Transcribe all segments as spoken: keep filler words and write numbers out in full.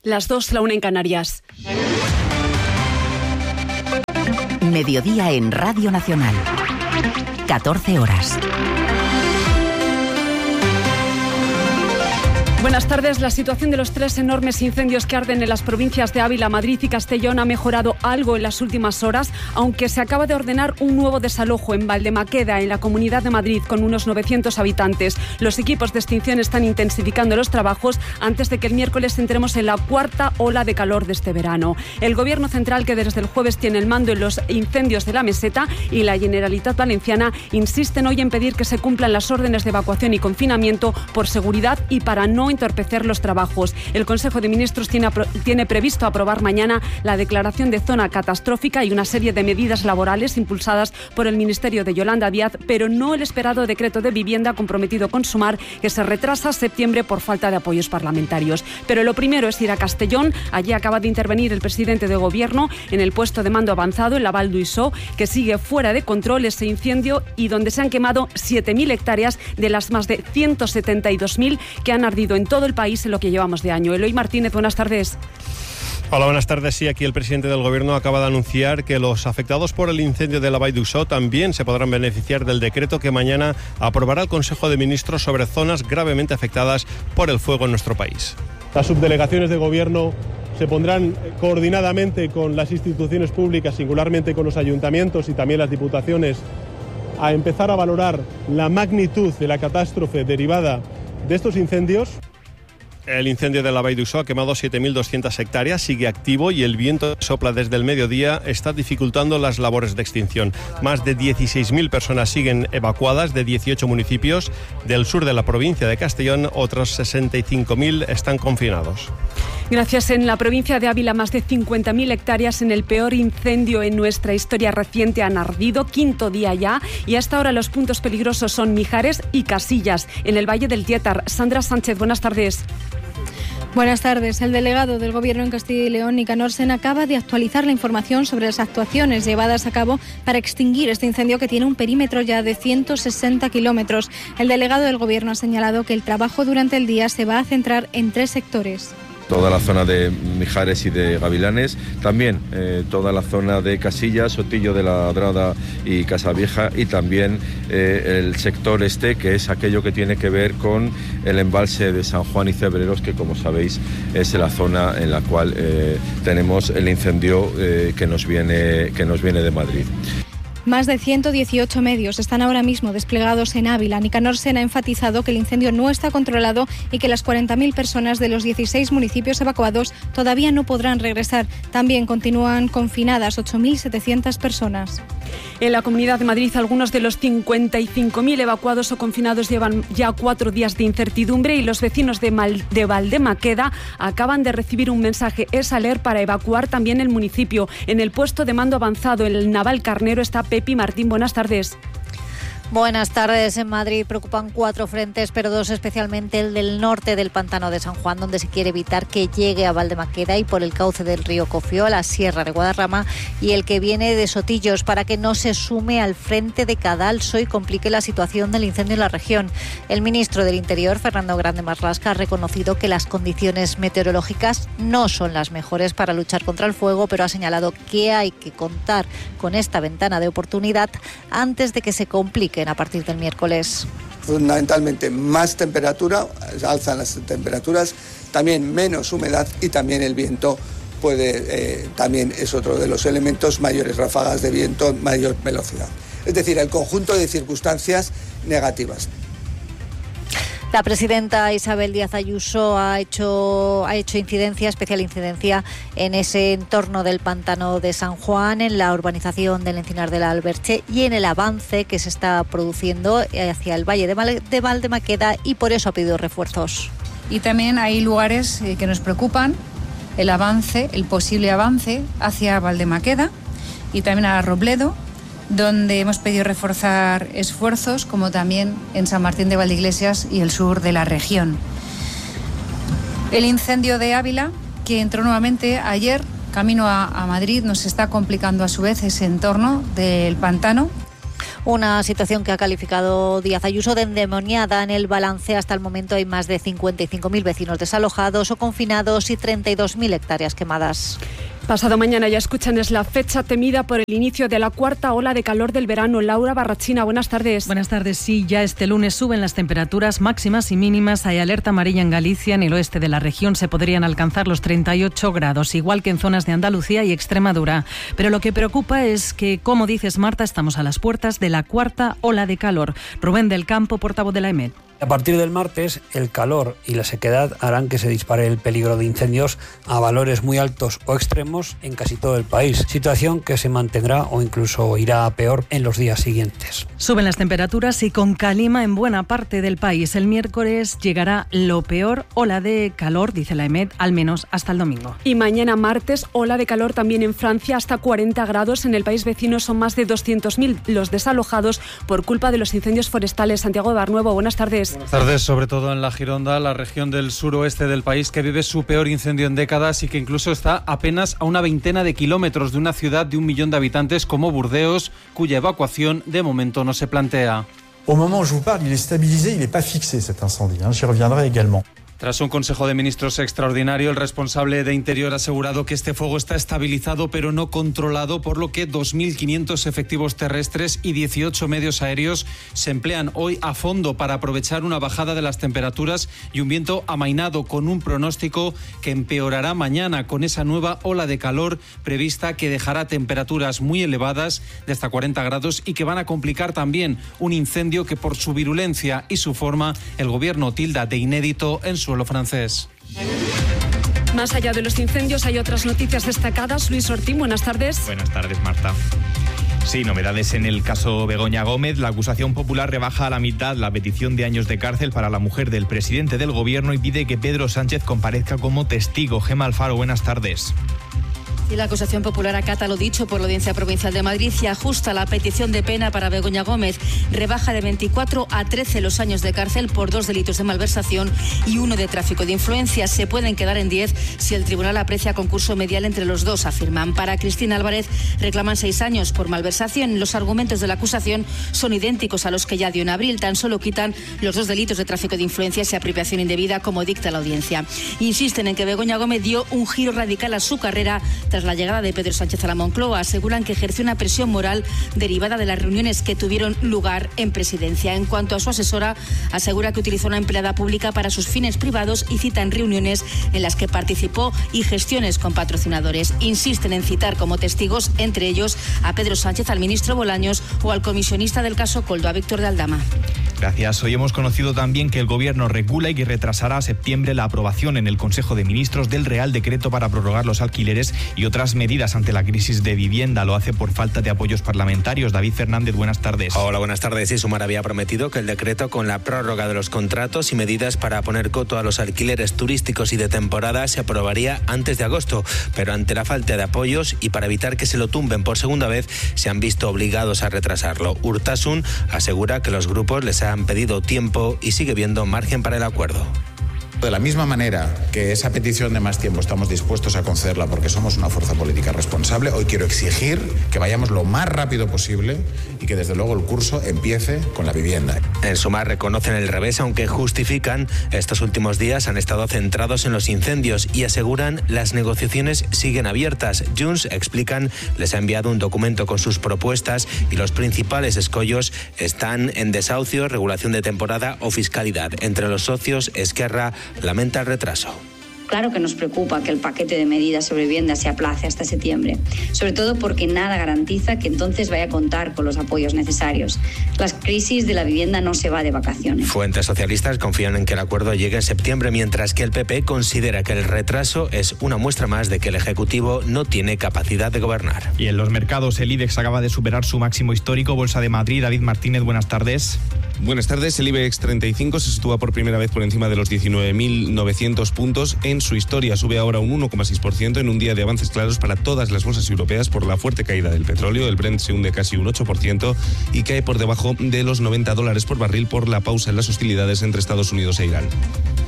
Las dos, la una en Canarias. Mediodía en Radio Nacional. catorce horas. Buenas tardes. La situación de los tres enormes incendios que arden en las provincias de Ávila, Madrid y Castellón ha mejorado algo en las últimas horas, aunque se acaba de ordenar un nuevo desalojo en Valdemaqueda, en la Comunidad de Madrid, con unos novecientos habitantes. Los equipos de extinción están intensificando los trabajos antes de que el miércoles entremos en la cuarta ola de calor de este verano. El Gobierno central, que desde el jueves tiene el mando en los incendios de la Meseta, y la Generalitat Valenciana insisten hoy en pedir que se cumplan las órdenes de evacuación y confinamiento por seguridad y para no entorpecer los trabajos. El Consejo de Ministros tiene, tiene previsto aprobar mañana la declaración de zona catastrófica y una serie de medidas laborales impulsadas por el Ministerio de Yolanda Díaz, pero no el esperado decreto de vivienda comprometido con Sumar, que se retrasa a septiembre por falta de apoyos parlamentarios. Pero lo primero es ir a Castellón. Allí acaba de intervenir el presidente de Gobierno en el puesto de mando avanzado en la Val d'Uixó, que sigue fuera de control ese incendio y donde se han quemado siete mil hectáreas de las más de ciento setenta y dos mil que han ardido en todo el país en lo que llevamos de año. Eloy Martínez, buenas tardes. Hola, buenas tardes. Sí, aquí el presidente del Gobierno acaba de anunciar que los afectados por el incendio de la Vall d'Uixó también se podrán beneficiar del decreto que mañana aprobará el Consejo de Ministros sobre zonas gravemente afectadas por el fuego en nuestro país. Las subdelegaciones de Gobierno se pondrán coordinadamente con las instituciones públicas, singularmente con los ayuntamientos y también las diputaciones, a empezar a valorar la magnitud de la catástrofe derivada de estos incendios. El incendio de la Vall d'Uixó ha quemado siete mil doscientas hectáreas, sigue activo y el viento que sopla desde el mediodía está dificultando las labores de extinción. Más de dieciséis mil personas siguen evacuadas de dieciocho municipios del sur de la provincia de Castellón. Otros sesenta y cinco mil están confinados. Gracias. En la provincia de Ávila, más de cincuenta mil hectáreas en el peor incendio en nuestra historia reciente han ardido, quinto día ya, y hasta ahora los puntos peligrosos son Mijares y Casillas, en el Valle del Tietar. Sandra Sánchez, buenas tardes. Buenas tardes. El delegado del Gobierno en Castilla y León, Nicanor Sena, acaba de actualizar la información sobre las actuaciones llevadas a cabo para extinguir este incendio que tiene un perímetro ya de ciento sesenta kilómetros. El delegado del Gobierno ha señalado que el trabajo durante el día se va a centrar en tres sectores. Toda la zona de Mijares y de Gavilanes, también eh, toda la zona de Casillas, Sotillo de la Drada y Casavieja, y también eh, el sector este, que es aquello que tiene que ver con el embalse de San Juan y Cebreros, que como sabéis es la zona en la cual eh, tenemos el incendio eh, que nos viene, que nos viene de Madrid. Más de ciento dieciocho medios están ahora mismo desplegados en Ávila. Nicanor Sena ha enfatizado que el incendio no está controlado y que las cuarenta mil personas de los dieciséis municipios evacuados todavía no podrán regresar. También continúan confinadas ocho mil setecientas personas. En la Comunidad de Madrid, algunos de los cincuenta y cinco mil evacuados o confinados llevan ya cuatro días de incertidumbre y los vecinos de, Mal, de Valdemaqueda acaban de recibir un mensaje EsAler para evacuar también el municipio. En el puesto de mando avanzado, en el Naval Carnero, está Pepi Martín. Buenas tardes. Buenas tardes. En Madrid preocupan cuatro frentes, pero dos especialmente, el del norte del Pantano de San Juan, donde se quiere evitar que llegue a Valdemaqueda, y por el cauce del río Cofió a la Sierra de Guadarrama, y el que viene de Sotillos, para que no se sume al frente de Cadalso y complique la situación del incendio en la región. El ministro del Interior, Fernando Grande Marlaska, ha reconocido que las condiciones meteorológicas no son las mejores para luchar contra el fuego, pero ha señalado que hay que contar con esta ventana de oportunidad antes de que se complique a partir del miércoles. Fundamentalmente más temperatura, alzan las temperaturas, también menos humedad y también el viento puede, eh, también es otro de los elementos, mayores ráfagas de viento, mayor velocidad. Es decir, el conjunto de circunstancias negativas. La presidenta Isabel Díaz Ayuso ha hecho, ha hecho incidencia, especial incidencia en ese entorno del Pantano de San Juan, en la urbanización del Encinar de la Alberche y en el avance que se está produciendo hacia el Valle de, Val- de Valdemaqueda, y por eso ha pedido refuerzos. Y también hay lugares que nos preocupan, el avance, el posible avance hacia Valdemaqueda y también a Robledo, donde hemos pedido reforzar esfuerzos, como también en San Martín de Valdeiglesias y el sur de la región. El incendio de Ávila, que entró nuevamente ayer camino a, a Madrid, nos está complicando a su vez ese entorno del pantano. Una situación que ha calificado Díaz Ayuso de endemoniada. En el balance hasta el momento hay más de cincuenta y cinco mil vecinos desalojados o confinados y treinta y dos mil hectáreas quemadas. Pasado mañana, ya escuchan, es la fecha temida por el inicio de la cuarta ola de calor del verano. Laura Barrachina, buenas tardes. Buenas tardes. Sí, ya este lunes suben las temperaturas máximas y mínimas. Hay alerta amarilla en Galicia. En el oeste de la región se podrían alcanzar los treinta y ocho grados, igual que en zonas de Andalucía y Extremadura. Pero lo que preocupa es que, como dices, Marta, estamos a las puertas de la cuarta ola de calor. Rubén del Campo, portavoz de la E M E D. A partir del martes, el calor y la sequedad harán que se dispare el peligro de incendios a valores muy altos o extremos en casi todo el país, situación que se mantendrá o incluso irá a peor en los días siguientes. Suben las temperaturas y con calima en buena parte del país. El miércoles llegará lo peor, ola de calor, dice la E M E D, al menos hasta el domingo. Y mañana martes, ola de calor también en Francia, hasta cuarenta grados. En el país vecino son más de doscientos mil los desalojados por culpa de los incendios forestales. Santiago de Barnuevo, buenas tardes. Buenas tardes, sobre todo en la Gironda, la región del suroeste del país que vive su peor incendio en décadas y que incluso está apenas a una veintena de kilómetros de una ciudad de un millón de habitantes como Burdeos, cuya evacuación de momento no se plantea. Au moment où je vous parle, il est stabilisé, il n'est pas fixé cet incendie. Hein, j'y reviendrai également. Tras un Consejo de Ministros extraordinario, el responsable de Interior ha asegurado que este fuego está estabilizado pero no controlado, por lo que dos mil quinientos efectivos terrestres y dieciocho medios aéreos se emplean hoy a fondo para aprovechar una bajada de las temperaturas y un viento amainado, con un pronóstico que empeorará mañana con esa nueva ola de calor prevista que dejará temperaturas muy elevadas de hasta cuarenta grados y que van a complicar también un incendio que, por su virulencia y su forma, el gobierno tilda de inédito en su suelo francés. Más allá de los incendios hay otras noticias destacadas. Luis Ortín, buenas tardes. Buenas tardes, Marta. Sí, novedades en el caso Begoña Gómez. La acusación popular rebaja a la mitad la petición de años de cárcel para la mujer del presidente del gobierno y pide que Pedro Sánchez comparezca como testigo. Gemma Alfaro, buenas tardes. Y la acusación popular acata lo dicho por la Audiencia Provincial de Madrid y ajusta la petición de pena para Begoña Gómez. Rebaja de veinticuatro a trece los años de cárcel por dos delitos de malversación y uno de tráfico de influencias. Se pueden quedar en diez si el tribunal aprecia concurso medial entre los dos, afirman. Para Cristina Álvarez reclaman seis años por malversación. Los argumentos de la acusación son idénticos a los que ya dio en abril. Tan solo quitan los dos delitos de tráfico de influencias y apropiación indebida, como dicta la audiencia. Insisten en que Begoña Gómez dio un giro radical a su carrera tras la llegada de Pedro Sánchez a la Moncloa. Aseguran que ejerció una presión moral derivada de las reuniones que tuvieron lugar en presidencia. En cuanto a su asesora, asegura que utilizó una empleada pública para sus fines privados y cita en reuniones en las que participó y gestiones con patrocinadores. Insisten en citar como testigos, entre ellos, a Pedro Sánchez, al ministro Bolaños o al comisionista del caso Koldo, a Víctor de Aldama. Gracias. Hoy hemos conocido también que el Gobierno regula y que retrasará a septiembre la aprobación en el Consejo de Ministros del Real Decreto para prorrogar los alquileres y otras medidas ante la crisis de vivienda. Lo hace por falta de apoyos parlamentarios. David Fernández, buenas tardes. Hola, buenas tardes. Sí, Sumar había prometido que el decreto con la prórroga de los contratos y medidas para poner coto a los alquileres turísticos y de temporada se aprobaría antes de agosto, pero ante la falta de apoyos y para evitar que se lo tumben por segunda vez, se han visto obligados a retrasarlo. Urtasun asegura que los grupos les han pedido tiempo y sigue viendo margen para el acuerdo. De la misma manera que esa petición de más tiempo estamos dispuestos a concederla porque somos una fuerza política responsable, hoy quiero exigir que vayamos lo más rápido posible y que desde luego el curso empiece con la vivienda. En Sumar reconocen el revés, aunque justifican estos últimos días han estado centrados en los incendios y aseguran las negociaciones siguen abiertas. Junts, explican, les ha enviado un documento con sus propuestas y los principales escollos están en desahucio, regulación de temporada o fiscalidad. Entre los socios, Esquerra lamenta el retraso. Claro que nos preocupa que el paquete de medidas sobre vivienda se aplace hasta septiembre, sobre todo porque nada garantiza que entonces vaya a contar con los apoyos necesarios. La crisis de la vivienda no se va de vacaciones. Fuentes socialistas confían en que el acuerdo llegue en septiembre, mientras que el P P considera que el retraso es una muestra más de que el Ejecutivo no tiene capacidad de gobernar. Y en los mercados, el IBEX acaba de superar su máximo histórico. Bolsa de Madrid, David Martínez, buenas tardes. Buenas tardes. El IBEX treinta y cinco se sitúa por primera vez por encima de los diecinueve mil novecientos puntos en su historia. Sube ahora un uno coma seis por ciento en un día de avances claros para todas las bolsas europeas por la fuerte caída del petróleo. El Brent se hunde casi un ocho por ciento y cae por debajo de los noventa dólares por barril por la pausa en las hostilidades entre Estados Unidos e Irán.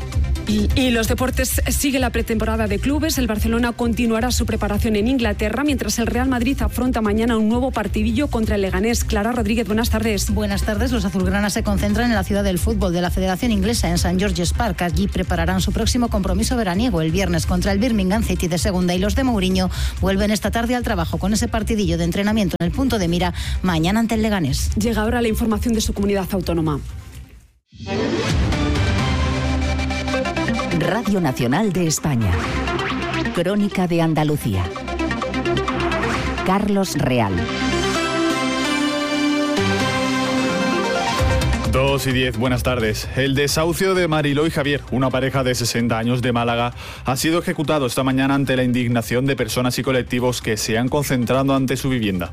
Y, y los deportes, sigue la pretemporada de clubes. El Barcelona continuará su preparación en Inglaterra, mientras el Real Madrid afronta mañana un nuevo partidillo contra el Leganés. Clara Rodríguez, buenas tardes. Buenas tardes. Los azulgranas se concentran en la ciudad del fútbol de la Federación Inglesa, en Saint George's Park. Allí prepararán su próximo compromiso veraniego el viernes contra el Birmingham City de segunda, y los de Mourinho vuelven esta tarde al trabajo con ese partidillo de entrenamiento en el punto de mira mañana ante el Leganés. Llega ahora la información de su comunidad autónoma. Radio Nacional de España. Crónica de Andalucía. Carlos Real. Dos y diez, buenas tardes. El desahucio de Mariló y Javier, una pareja de sesenta años de Málaga, ha sido ejecutado esta mañana ante la indignación de personas y colectivos que se han concentrado ante su vivienda.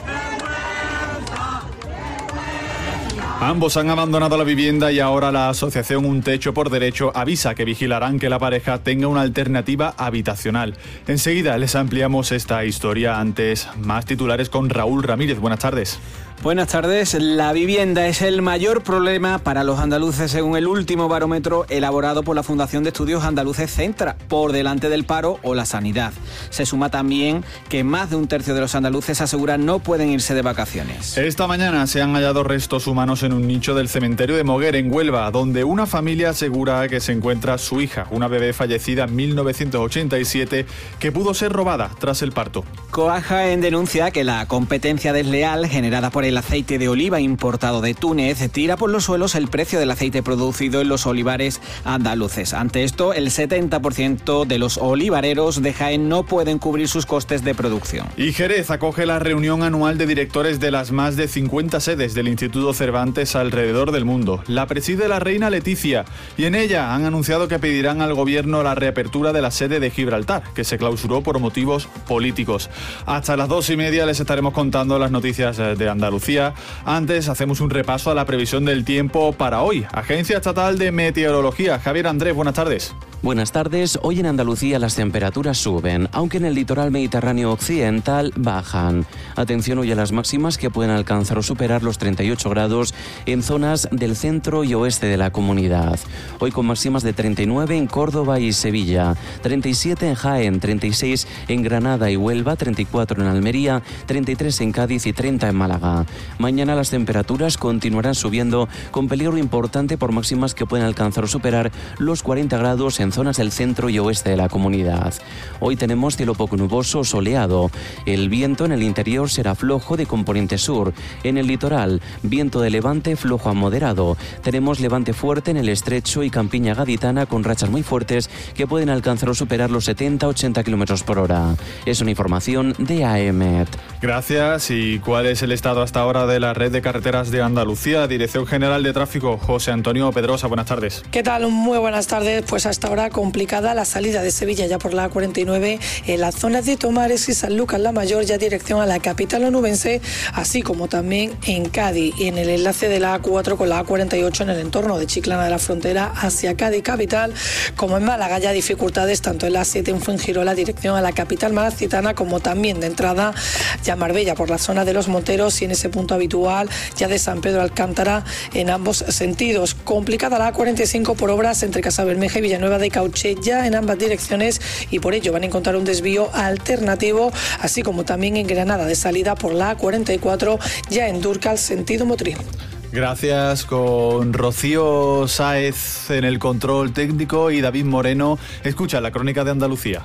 Ambos han abandonado la vivienda y ahora la asociación Un Techo por Derecho avisa que vigilarán que la pareja tenga una alternativa habitacional. Enseguida les ampliamos esta historia. Antes, más titulares con Raúl Ramírez. Buenas tardes. Buenas tardes. La vivienda es el mayor problema para los andaluces según el último barómetro elaborado por la Fundación de Estudios Andaluces Centra, por delante del paro o la sanidad. Se suma también que más de un tercio de los andaluces aseguran no pueden irse de vacaciones. Esta mañana se han hallado restos humanos en un nicho del cementerio de Moguer, en Huelva, donde una familia asegura que se encuentra su hija, una bebé fallecida en mil novecientos ochenta y siete, que pudo ser robada tras el parto. Coajaen denuncia que la competencia desleal generada por el aceite de oliva importado de Túnez tira por los suelos el precio del aceite producido en los olivares andaluces. Ante esto, el setenta por ciento de los olivareros de Jaén no pueden cubrir sus costes de producción. Y Jerez acoge la reunión anual de directores de las más de cincuenta sedes del Instituto Cervantes alrededor del mundo. La preside la reina Leticia y en ella han anunciado que pedirán al gobierno la reapertura de la sede de Gibraltar, que se clausuró por motivos políticos. Hasta las dos y media les estaremos contando las noticias de Andalucía. Antes hacemos un repaso a la previsión del tiempo para hoy. Agencia Estatal de Meteorología. Javier Andrés, buenas tardes. Buenas tardes. Hoy en Andalucía las temperaturas suben, aunque en el litoral mediterráneo occidental bajan. Atención hoy a las máximas, que pueden alcanzar o superar los treinta y ocho grados en zonas del centro y oeste de la comunidad. Hoy con máximas de treinta y nueve en Córdoba y Sevilla, treinta y siete en Jaén, treinta y seis en Granada y Huelva, treinta y cuatro en Almería, treinta y tres en Cádiz y treinta en Málaga. Mañana las temperaturas continuarán subiendo, con peligro importante por máximas que pueden alcanzar o superar los cuarenta grados en zonas del centro y oeste de la comunidad. Hoy tenemos cielo poco nuboso, soleado. El viento en el interior será flojo de componente sur. En el litoral, viento de levante flojo a moderado. Tenemos levante fuerte en el estrecho y campiña gaditana, con rachas muy fuertes que pueden alcanzar o superar los setenta a ochenta kilómetros por hora. Es una información de A E M E T. Gracias. ¿Y cuál es el estado hasta ahora de la red de carreteras de Andalucía? Dirección General de Tráfico, José Antonio Pedrosa, buenas tardes. ¿Qué tal? Muy buenas tardes. Pues hasta ahora complicada la salida de Sevilla ya por la A cuarenta y nueve en las zonas de Tomares y San Lucas la Mayor, ya dirección a la capital onubense, así como también en Cádiz, y en el enlace de la A cuatro con la A cuarenta y ocho en el entorno de Chiclana de la Frontera hacia Cádiz capital, como en Málaga ya dificultades tanto en la A siete en Fuengirola dirección a la capital malacitana, como también de entrada ya Marbella por la zona de Los Monteros y en ese punto habitual ya de San Pedro Alcántara en ambos sentidos. Complicada la A cuarenta y cinco por obras entre Casabermeja y Villanueva de Cauché ya en ambas direcciones, y por ello van a encontrar un desvío alternativo, así como también en Granada de salida por la A cuarenta y cuatro ya en Durcal sentido Motril. Gracias, con Rocío Sáez en el control técnico y David Moreno. Escucha la crónica de Andalucía.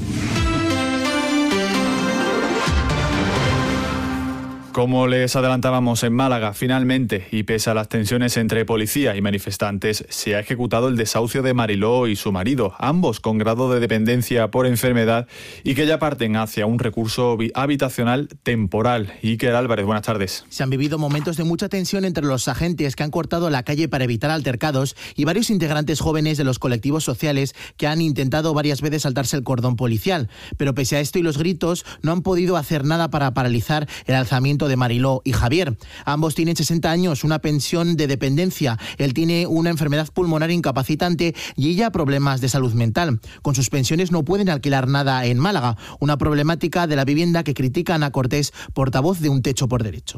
Como les adelantábamos, en Málaga, finalmente, y pese a las tensiones entre policía y manifestantes, se ha ejecutado el desahucio de Mariló y su marido, ambos con grado de dependencia por enfermedad y que ya parten hacia un recurso habitacional temporal. Iker Álvarez, buenas tardes. Se han vivido momentos de mucha tensión entre los agentes que han cortado la calle para evitar altercados y varios integrantes jóvenes de los colectivos sociales que han intentado varias veces saltarse el cordón policial. Pero pese a esto y los gritos, no han podido hacer nada para paralizar el alzamiento de Mariló y Javier. Ambos tienen sesenta años, una pensión de dependencia. Él tiene una enfermedad pulmonar incapacitante y ella problemas de salud mental. Con sus pensiones no pueden alquilar nada en Málaga, una problemática de la vivienda que critica Ana Cortés, portavoz de Un Techo por Derecho.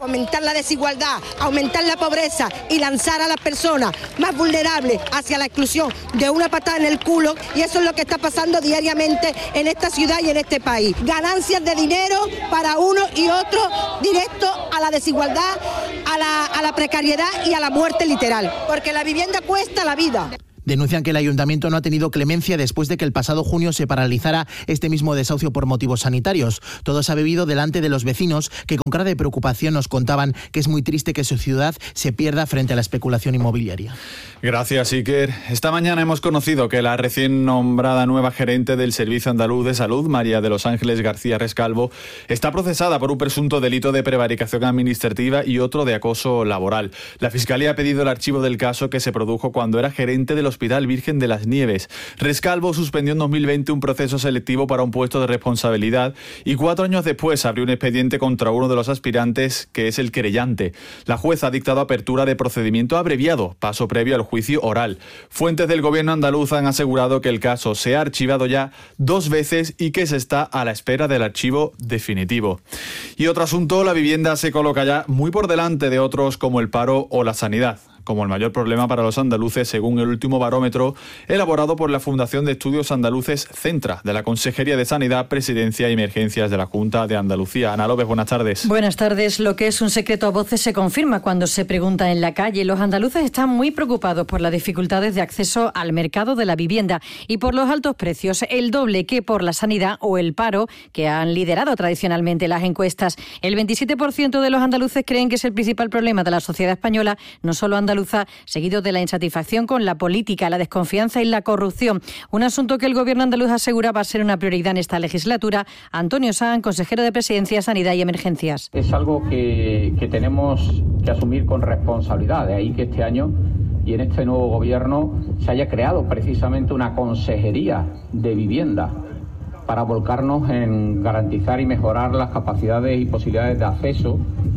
Aumentar la desigualdad, aumentar la pobreza y lanzar a las personas más vulnerables hacia la exclusión de una patada en el culo, y eso es lo que está pasando diariamente en esta ciudad y en este país. Ganancias de dinero para uno y otro, directo a la desigualdad, a la, a la precariedad y a la muerte literal, porque la vivienda cuesta la vida. Denuncian que el ayuntamiento no ha tenido clemencia después de que el pasado junio se paralizara este mismo desahucio por motivos sanitarios. Todo se ha bebido delante de los vecinos, que con cara de preocupación nos contaban que es muy triste que su ciudad se pierda frente a la especulación inmobiliaria. Gracias, Iker. Esta mañana hemos conocido que la recién nombrada nueva gerente del Servicio Andaluz de Salud, María de los Ángeles García Rescalvo, está procesada por un presunto delito de prevaricación administrativa y otro de acoso laboral. La Fiscalía ha pedido el archivo del caso, que se produjo cuando era gerente de los Hospital Virgen de las Nieves. Rescalvo suspendió en dos mil veinte un proceso selectivo para un puesto de responsabilidad y cuatro años después abrió un expediente contra uno de los aspirantes, que es el querellante. La jueza ha dictado apertura de procedimiento abreviado, paso previo al juicio oral. Fuentes del gobierno andaluz han asegurado que el caso se ha archivado ya dos veces y que se está a la espera del archivo definitivo. Y otro asunto, la vivienda se coloca ya muy por delante de otros como el paro o la sanidad, como el mayor problema para los andaluces, según el último barómetro elaborado por la Fundación de Estudios Andaluces Centra, de la Consejería de Sanidad, Presidencia y Emergencias de la Junta de Andalucía. Ana López, buenas tardes. Buenas tardes. Lo que es un secreto a voces se confirma cuando se pregunta en la calle. Los andaluces están muy preocupados por las dificultades de acceso al mercado de la vivienda y por los altos precios, el doble que por la sanidad o el paro, que han liderado tradicionalmente las encuestas. El veintisiete por ciento de los andaluces creen que es el principal problema de la sociedad española, no solo andaluza, seguido de la insatisfacción con la política, la desconfianza y la corrupción. Un asunto que el gobierno andaluz asegura va a ser una prioridad en esta legislatura. Antonio Sanz, consejero de Presidencia, Sanidad y Emergencias. Es algo que, que tenemos que asumir con responsabilidad. De ahí que este año y en este nuevo gobierno se haya creado precisamente una consejería de vivienda para volcarnos en garantizar y mejorar las capacidades y posibilidades de acceso,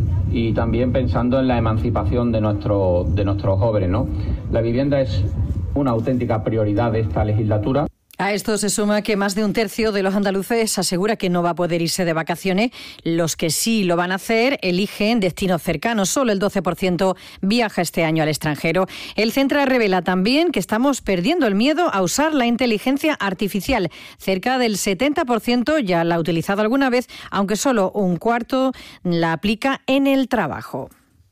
y también pensando en la emancipación de, nuestro, de nuestros jóvenes, ¿no? La vivienda es una auténtica prioridad de esta legislatura. A esto se suma que más de un tercio de los andaluces asegura que no va a poder irse de vacaciones. Los que sí lo van a hacer eligen destinos cercanos. Solo el doce por ciento viaja este año al extranjero. El Centra revela también que estamos perdiendo el miedo a usar la inteligencia artificial. Cerca del setenta por ciento ya la ha utilizado alguna vez, aunque solo un cuarto la aplica en el trabajo.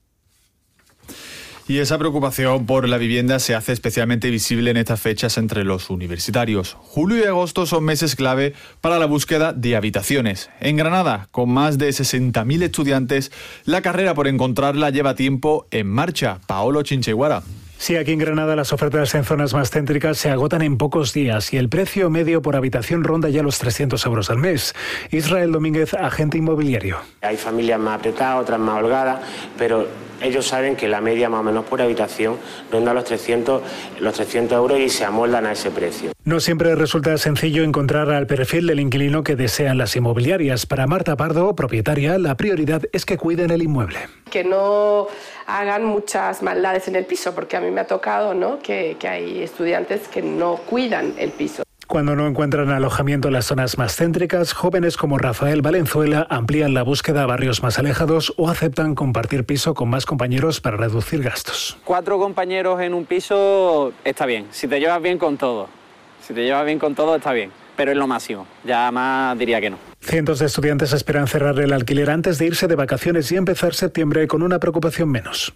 Y esa preocupación por la vivienda se hace especialmente visible en estas fechas entre los universitarios. Julio y agosto son meses clave para la búsqueda de habitaciones. En Granada, con más de sesenta mil estudiantes, la carrera por encontrarla lleva tiempo en marcha. Paolo Chincheguara. Sí, aquí en Granada las ofertas en zonas más céntricas se agotan en pocos días y el precio medio por habitación ronda ya los trescientos euros al mes. Israel Domínguez, agente inmobiliario. Hay familias más apretadas, otras más holgadas, pero ellos saben que la media más o menos por habitación ronda los trescientos, los trescientos euros y se amoldan a ese precio. No siempre resulta sencillo encontrar al perfil del inquilino que desean las inmobiliarias. Para Marta Pardo, propietaria, la prioridad es que cuiden el inmueble. Que no hagan muchas maldades en el piso, porque a mí me ha tocado, ¿no?, que, que hay estudiantes que no cuidan el piso. Cuando no encuentran alojamiento en las zonas más céntricas, jóvenes como Rafael Valenzuela amplían la búsqueda a barrios más alejados o aceptan compartir piso con más compañeros para reducir gastos. Cuatro compañeros en un piso está bien, si te llevas bien con todo. Si te llevas bien con todo está bien, pero es lo máximo, ya más diría que no. Cientos de estudiantes esperan cerrar el alquiler antes de irse de vacaciones y empezar septiembre con una preocupación menos.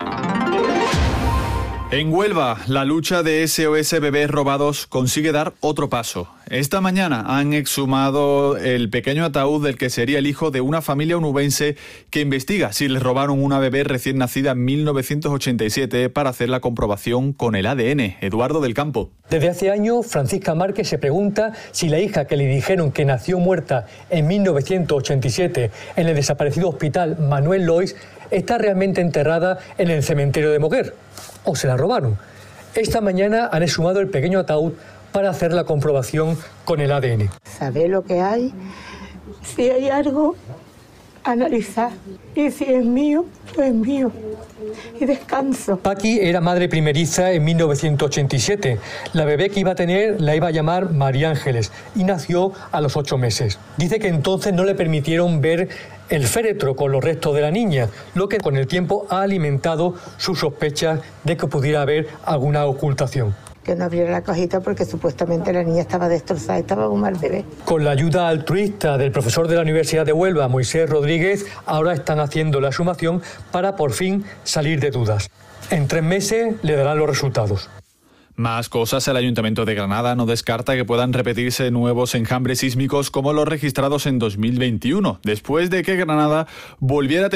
En Huelva, la lucha de S O S Bebés Robados consigue dar otro paso. Esta mañana han exhumado el pequeño ataúd del que sería el hijo de una familia onubense que investiga si les robaron una bebé recién nacida en mil novecientos ochenta y siete para hacer la comprobación con el A D N. Eduardo del Campo. Desde hace años, Francisca Márquez se pregunta si la hija que le dijeron que nació muerta en mil novecientos ochenta y siete en el desaparecido hospital Manuel Lois está realmente enterrada en el cementerio de Moguer. ¿O se la robaron? Esta mañana han exhumado el pequeño ataúd para hacer la comprobación con el A D N. Saber lo que hay, si hay algo, analizar. Y si es mío, pues es mío. Y descanso. Paqui era madre primeriza en mil novecientos ochenta y siete. La bebé que iba a tener la iba a llamar María Ángeles y nació a los ocho meses. Dice que entonces no le permitieron ver el féretro con los restos de la niña, lo que con el tiempo ha alimentado sus sospechas de que pudiera haber alguna ocultación. Que no abriera la cajita porque supuestamente la niña estaba destrozada, estaba un mal bebé. Con la ayuda altruista del profesor de la Universidad de Huelva, Moisés Rodríguez, ahora están haciendo la sumación para por fin salir de dudas. En tres meses le darán los resultados. Más cosas, el Ayuntamiento de Granada no descarta que puedan repetirse nuevos enjambres sísmicos como los registrados en dos mil veintiuno, después de que Granada volviera a tener